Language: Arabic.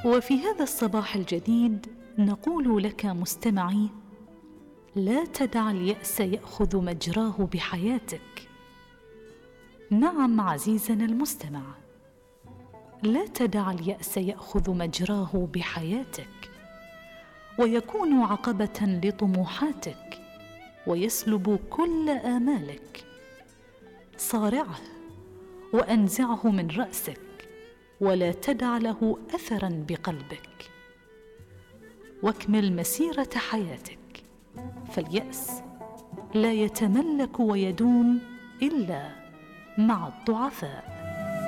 وفي هذا الصباح الجديد نقول لك مستمعي: لا تدع اليأس يأخذ مجراه بحياتك. نعم عزيزنا المستمع، لا تدع اليأس يأخذ مجراه بحياتك ويكون عقبة لطموحاتك ويسلب كل آمالك. صارعه وأنزعه من رأسك ولا تدع له أثرا بقلبك، واكمل مسيرة حياتك، فاليأس لا يتملك ويدوم إلا مع الضعفاء.